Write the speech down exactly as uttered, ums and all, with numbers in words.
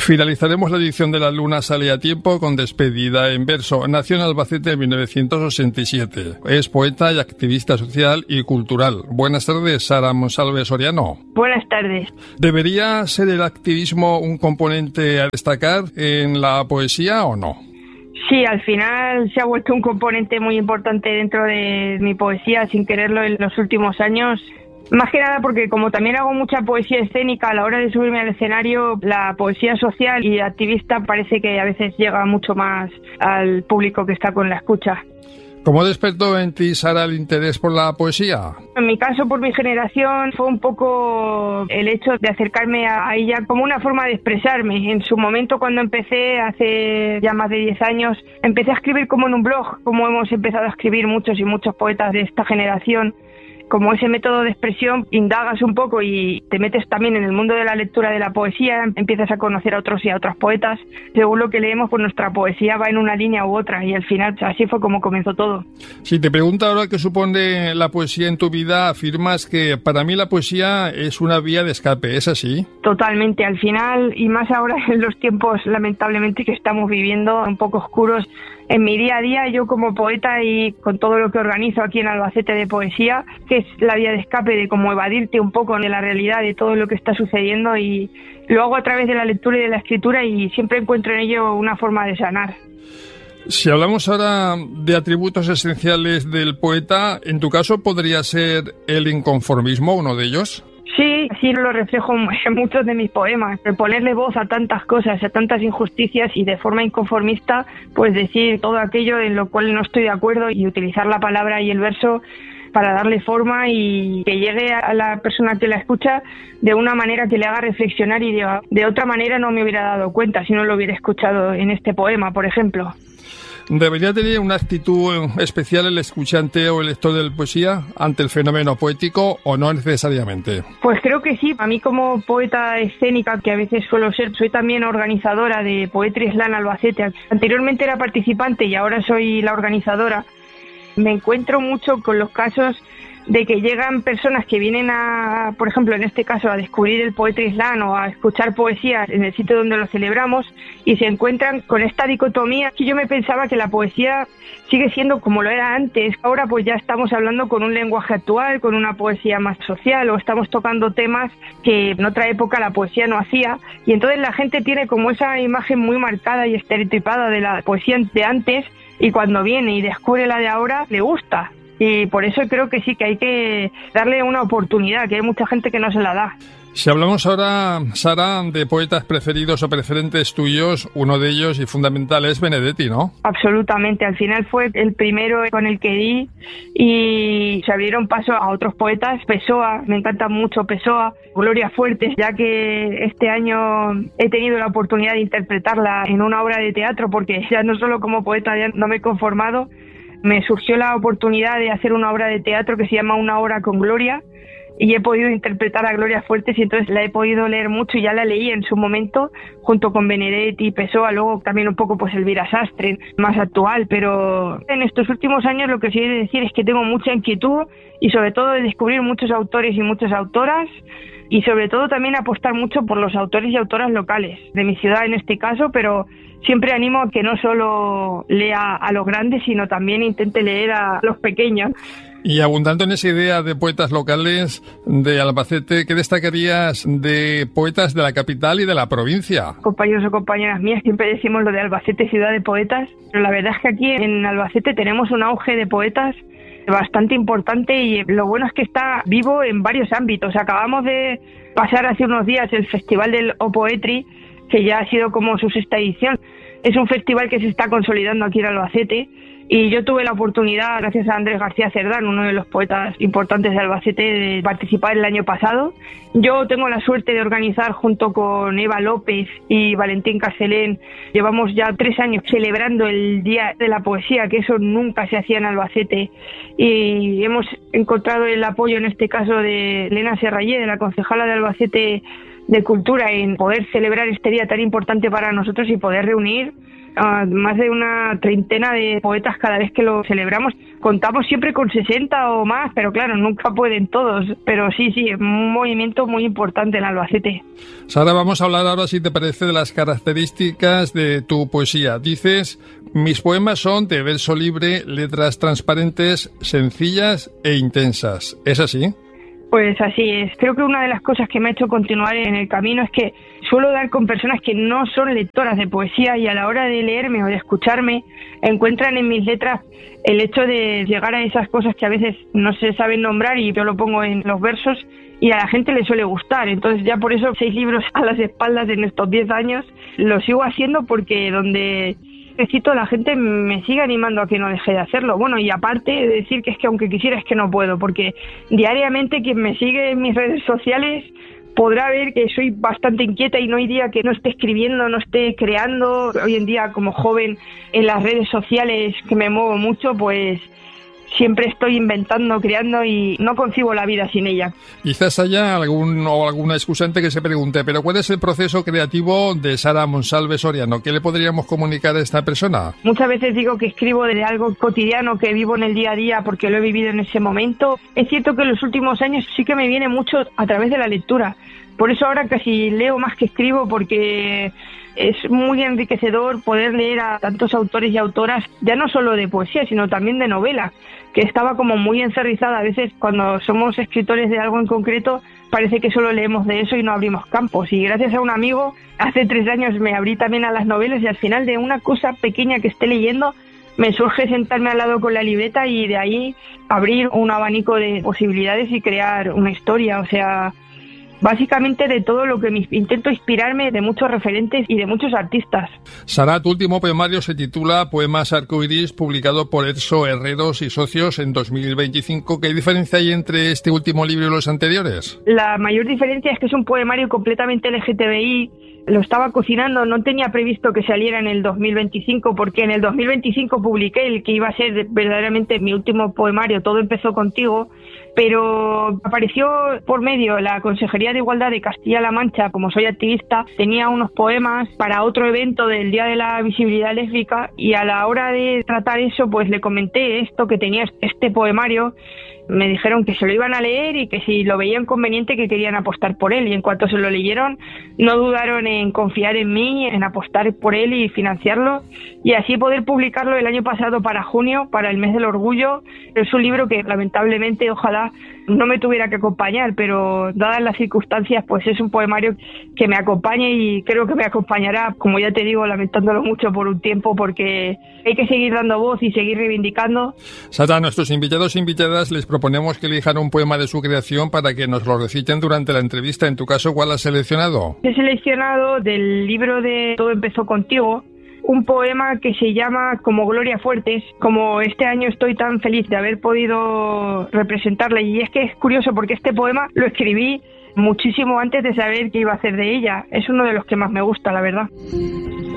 Finalizaremos la edición de La Luna sale a tiempo con Despedida en verso. Nació en Albacete en mil novecientos ochenta y siete. Es poeta y activista social y cultural. Buenas tardes, Sara Monsalve Soriano. Buenas tardes. ¿Debería ser el activismo un componente a destacar en la poesía o no? Sí, al final se ha vuelto un componente muy importante dentro de mi poesía, sin quererlo en los últimos años. Más que nada porque como también hago mucha poesía escénica, a la hora de subirme al escenario, la poesía social y activista parece que a veces llega mucho más al público que está con la escucha. ¿Cómo despertó en ti, Sara, el interés por la poesía? En mi caso, por mi generación, fue un poco el hecho de acercarme a ella como una forma de expresarme. En su momento, cuando empecé, hace ya más de diez años, empecé a escribir como en un blog, como hemos empezado a escribir muchos y muchos poetas de esta generación. Como ese método de expresión, indagas un poco y te metes también en el mundo de la lectura de la poesía, empiezas a conocer a otros y a otras poetas. Según lo que leemos, pues nuestra poesía va en una línea u otra y al final así fue como comenzó todo. Si te pregunto ahora qué supone la poesía en tu vida, afirmas que para mí la poesía es una vía de escape, ¿es así? Totalmente, al final, y más ahora en los tiempos lamentablemente que estamos viviendo, un poco oscuros. En mi día a día, yo como poeta y con todo lo que organizo aquí en Albacete de poesía, que es la vía de escape de cómo evadirte un poco de la realidad, de todo lo que está sucediendo, y lo hago a través de la lectura y de la escritura y siempre encuentro en ello una forma de sanar. Si hablamos ahora de atributos esenciales del poeta, ¿en tu caso podría ser el inconformismo uno de ellos? Sí, sí lo reflejo en muchos de mis poemas. El ponerle voz a tantas cosas, a tantas injusticias y de forma inconformista, pues decir todo aquello en lo cual no estoy de acuerdo y utilizar la palabra y el verso para darle forma y que llegue a la persona que la escucha de una manera que le haga reflexionar y diga, de otra manera no me hubiera dado cuenta si no lo hubiera escuchado en este poema, por ejemplo. ¿Debería tener una actitud especial el escuchante o el lector de la poesía ante el fenómeno poético o no necesariamente? Pues creo que sí. A mí como poeta escénica, que a veces suelo ser, soy también organizadora de Poetry Slam Albacete. Anteriormente era participante y ahora soy la organizadora. Me encuentro mucho con los casos de que llegan personas que vienen a, por ejemplo, en este caso, a descubrir el Poetry Slam o a escuchar poesía en el sitio donde lo celebramos y se encuentran con esta dicotomía que yo me pensaba que la poesía sigue siendo como lo era antes. Ahora pues ya estamos hablando con un lenguaje actual, con una poesía más social o estamos tocando temas que en otra época la poesía no hacía y entonces la gente tiene como esa imagen muy marcada y estereotipada de la poesía de antes y cuando viene y descubre la de ahora le gusta. Y por eso creo que sí, que hay que darle una oportunidad, que hay mucha gente que no se la da. Si hablamos ahora, Sara, de poetas preferidos o preferentes tuyos, uno de ellos y fundamental es Benedetti, ¿no? Absolutamente, al final fue el primero con el que di y se abrieron paso a otros poetas. Pessoa, me encanta mucho Pessoa, Gloria Fuertes, ya que este año he tenido la oportunidad de interpretarla en una obra de teatro, porque ya no solo como poeta ya no me he conformado. Me surgió la oportunidad de hacer una obra de teatro que se llama Una hora con Gloria y he podido interpretar a Gloria Fuertes y entonces la he podido leer mucho y ya la leí en su momento junto con Benedetti y Pessoa, luego también un poco pues Elvira Sastre, más actual, pero en estos últimos años lo que sí he de decir es que tengo mucha inquietud y sobre todo de descubrir muchos autores y muchas autoras y sobre todo también apostar mucho por los autores y autoras locales, de mi ciudad en este caso, pero siempre animo a que no solo lea a los grandes, sino también intente leer a los pequeños. Y abundando en esa idea de poetas locales de Albacete, ¿qué destacarías de poetas de la capital y de la provincia? Compañeros o compañeras mías, siempre decimos lo de Albacete, ciudad de poetas, pero la verdad es que aquí en Albacete tenemos un auge de poetas bastante importante y lo bueno es que está vivo en varios ámbitos. Acabamos de pasar hace unos días el Festival del O Poetry, que ya ha sido como su sexta edición. Es un festival que se está consolidando aquí en Albacete y yo tuve la oportunidad, gracias a Andrés García Cerdán, uno de los poetas importantes de Albacete, de participar el año pasado. Yo tengo la suerte de organizar junto con Eva López y Valentín Carcelén. Llevamos ya tres años celebrando el Día de la Poesía, que eso nunca se hacía en Albacete, y hemos encontrado el apoyo en este caso de Elena Serrallé, de la concejala de Albacete de Cultura, en poder celebrar este día tan importante para nosotros y poder reunir a más de una treintena de poetas cada vez que lo celebramos. Contamos siempre con sesenta o más, pero claro, nunca pueden todos. Pero sí, sí, un movimiento muy importante en Albacete. Sara, vamos a hablar ahora, si te parece, de las características de tu poesía. Dices, mis poemas son de verso libre, letras transparentes, sencillas e intensas. ¿Es así? Pues así es. Creo que una de las cosas que me ha hecho continuar en el camino es que suelo dar con personas que no son lectoras de poesía y a la hora de leerme o de escucharme encuentran en mis letras el hecho de llegar a esas cosas que a veces no se saben nombrar y yo lo pongo en los versos y a la gente le suele gustar. Entonces ya por eso seis libros a las espaldas en estos diez años lo sigo haciendo porque donde necesito la gente me sigue animando a que no deje de hacerlo. Bueno, y aparte de decir que es que aunque quisiera es que no puedo, porque diariamente quien me sigue en mis redes sociales podrá ver que soy bastante inquieta y no hay día que no esté escribiendo, no esté creando. Hoy en día, como joven, en las redes sociales que me muevo mucho, pues siempre estoy inventando, creando y no concibo la vida sin ella. Quizás haya algún o alguna excusante que se pregunte, pero ¿cuál es el proceso creativo de Sara Monsalve Soriano? ¿Qué le podríamos comunicar a esta persona? Muchas veces digo que escribo de algo cotidiano que vivo en el día a día porque lo he vivido en ese momento. Es cierto que en los últimos años sí que me viene mucho a través de la lectura. Por eso ahora casi leo más que escribo porque es muy enriquecedor poder leer a tantos autores y autoras, ya no solo de poesía, sino también de novela, que estaba como muy encerrizada. A veces cuando somos escritores de algo en concreto parece que solo leemos de eso y no abrimos campos. Y gracias a un amigo, hace tres años me abrí también a las novelas y al final de una cosa pequeña que esté leyendo me surge sentarme al lado con la libreta y de ahí abrir un abanico de posibilidades y crear una historia. O sea, básicamente de todo lo que me intento inspirarme de muchos referentes y de muchos artistas. Sara, tu último poemario se titula Poemas Arcoiris, publicado por Erso Herreros y Socios en dos mil veinticinco. ¿Qué diferencia hay entre este último libro y los anteriores? La mayor diferencia es que es un poemario completamente L G T B I. Lo estaba cocinando, no tenía previsto que saliera en el dos mil veinticinco, porque en el dos mil veinticinco publiqué el que iba a ser verdaderamente mi último poemario, Todo empezó contigo, pero apareció por medio la Consejería de Igualdad de Castilla-La Mancha. Como soy activista, tenía unos poemas para otro evento del Día de la Visibilidad Lésbica y a la hora de tratar eso, pues le comenté esto, que tenía este poemario. Me dijeron que se lo iban a leer y que si lo veían conveniente que querían apostar por él, y en cuanto se lo leyeron no dudaron en confiar en mí, en apostar por él y financiarlo y así poder publicarlo el año pasado para junio, para el mes del orgullo. Es un libro que lamentablemente ojalá no me tuviera que acompañar, pero dadas las circunstancias pues es un poemario que me acompaña y creo que me acompañará, como ya te digo, lamentándolo mucho por un tiempo, porque hay que seguir dando voz y seguir reivindicando. Sara, a nuestros invitados e invitadas les proponemos que elijan un poema de su creación para que nos lo reciten durante la entrevista. En tu caso, ¿cuál has seleccionado? He seleccionado del libro de Todo empezó contigo un poema que se llama Como Gloria Fuertes. Como este año estoy tan feliz de haber podido representarla, y es que es curioso porque este poema lo escribí muchísimo antes de saber qué iba a hacer de ella. Es uno de los que más me gusta, la verdad.